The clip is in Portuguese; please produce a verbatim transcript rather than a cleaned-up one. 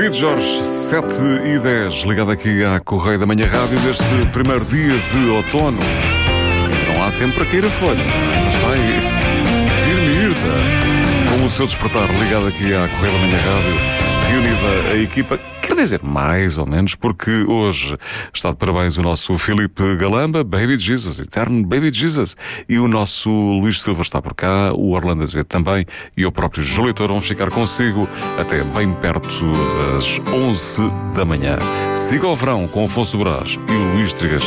Querido Jorge, sete e dez, ligado aqui à Correio da Manhã Rádio deste primeiro dia de outono. Não há tempo para cair a folha, mas vai ir-me irta. Com o seu despertar ligado aqui à Correio da Manhã Rádio, reunida a equipa, quer dizer, mais ou menos, porque hoje está de parabéns o nosso Filipe Galamba, Baby Jesus, eterno Baby Jesus, e o nosso Luís Silva está por cá, o Orlando Azevedo também, e eu próprio, Júlio Touro, vamos ficar consigo até bem perto das onze da manhã. Siga o verão com o Afonso Brás e o Luís Trigas.